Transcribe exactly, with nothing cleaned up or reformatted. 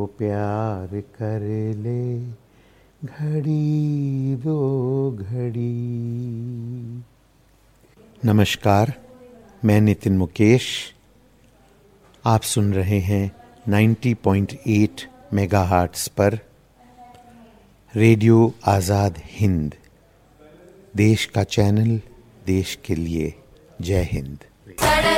प्यार कर ले घड़ी दो घड़ी। नमस्कार, मैं नितिन मुकेश। आप सुन रहे हैं नब्बे पॉइंट आठ मेगाहर्ट्ज़ पर रेडियो आज़ाद हिंद, देश का चैनल, देश के लिए। जय हिंद।